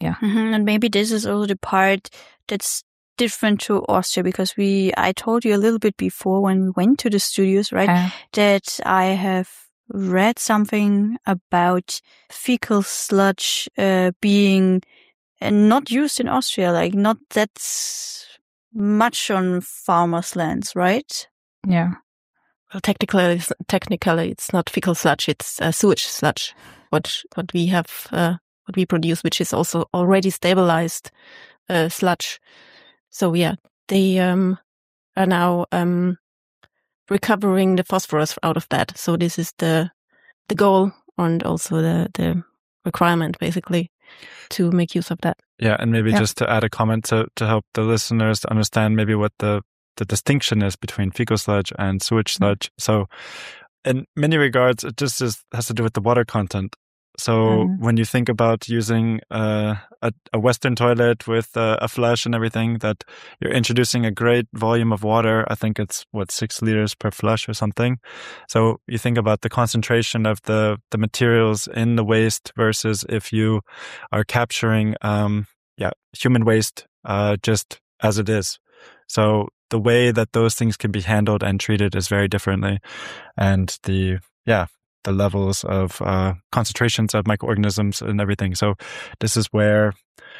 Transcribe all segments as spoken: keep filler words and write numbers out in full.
Yeah. Mm-hmm. And maybe this is also the part that's different to Austria, because we, I told you a little bit before when we went to the studios, right, Uh, that I have read something about fecal sludge uh, being uh, not used in Austria, like not that much on farmers' lands, right? Yeah. Well, technically, it's, technically, it's not fecal sludge; it's uh, sewage sludge. What what we have, uh, what we produce, which is also already stabilized uh, sludge. So yeah, they um, are now um, recovering the phosphorus out of that. So this is the the goal and also the the requirement, basically, to make use of that. Yeah, and maybe Yeah. just to add a comment to to help the listeners to understand maybe what the the distinction is between fecal sludge and sewage sludge. So in many regards, it just is, has to do with the water content. So Mhm. when you think about using uh, a, a Western toilet with uh, a flush and everything, that you're introducing a great volume of water. I think it's, what, six liters per flush or something. So you think about the concentration of the, the materials in the waste versus if you are capturing um, yeah, human waste uh, just as it is. So the way that those things can be handled and treated is very differently. And the, yeah, the levels of uh, concentrations of microorganisms and everything. So this is where,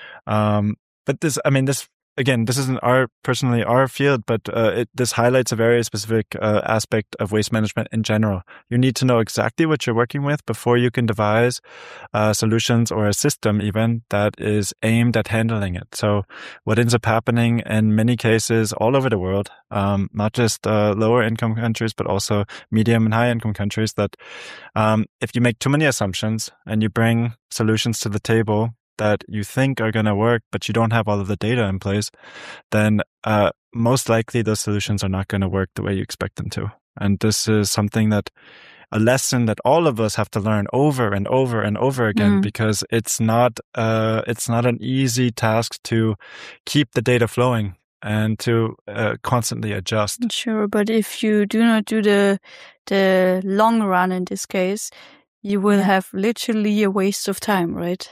um, but this, I mean, this, again, this isn't our, personally our field, but uh, it, this highlights a very specific uh, aspect of waste management in general. You need to know exactly what you're working with before you can devise uh, solutions or a system even that is aimed at handling it. So what ends up happening in many cases all over the world, um, not just uh, lower income countries, but also medium and high income countries, that um, if you make too many assumptions and you bring solutions to the table that you think are going to work, but you don't have all of the data in place, then uh, most likely those solutions are not going to work the way you expect them to. And this is something that, a lesson that all of us have to learn over and over and over again, Mm. because it's not, uh, it's not an easy task to keep the data flowing and to uh, constantly adjust. Sure, but if you do not do the the long run in this case, you will Yeah. have literally a waste of time, right?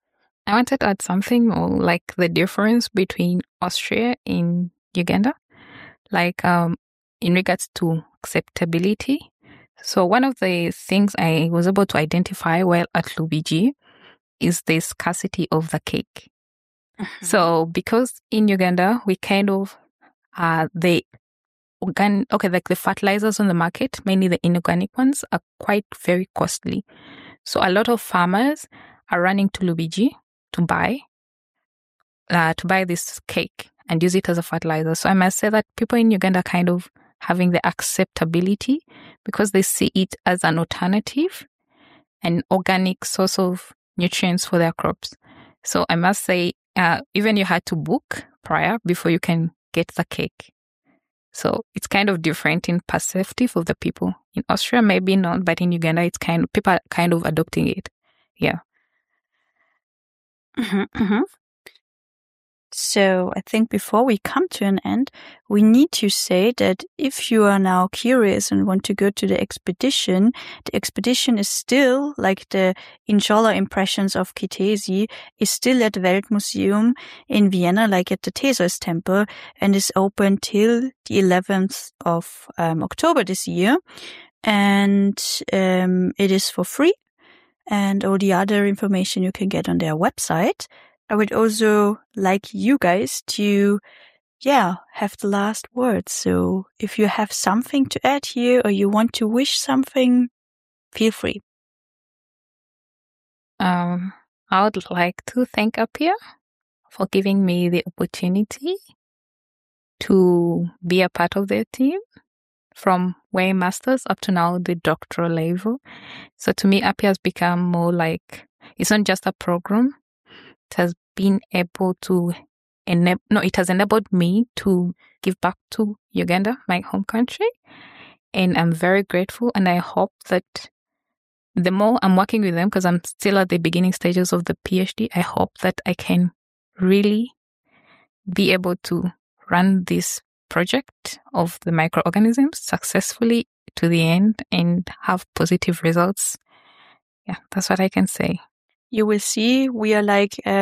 I wanted to add something more, like the difference between Austria and Uganda, like um, in regards to acceptability. So one of the things I was able to identify while at Lubiji is the scarcity of the cake. So because in Uganda, we kind of, uh, the organ, okay, like the fertilizers on the market, mainly the inorganic ones, are quite very costly. So a lot of farmers are running to Lubiji to buy, uh, to buy this cake and use it as a fertilizer. So I must say that people in Uganda are kind of having the acceptability because they see it as an alternative, an organic source of nutrients for their crops. So I must say, uh, even you had to book prior before you can get the cake. So it's kind of different in perspective of the people. In Austria, maybe not, but in Uganda, it's kind of, people are kind of adopting it. Yeah. Mhm, mhm. So I think before we come to an end, we need to say that if you are now curious and want to go to the expedition, the expedition is still, like the Inshallah impressions of Kitaisi, is still at Weltmuseum in Vienna, like at the Theseus Temple, and is open till the eleventh of um, October this year. And um, it is for free. And all the other information you can get on their website. I would also like you guys to, yeah, have the last word. So if you have something to add here or you want to wish something, feel free. Um, I would like to thank Apia for giving me the opportunity to be a part of their team from way masters up to now the doctoral level. So to me, Apia has become more like, it's not just a program. It has been able to enable, no, it has enabled me to give back to Uganda, my home country. And I'm very grateful. And I hope that the more I'm working with them, because I'm still at the beginning stages of the PhD, I hope that I can really be able to run this project of the microorganisms successfully to the end and have positive results. Yeah, that's what I can say. You will see we are like, uh,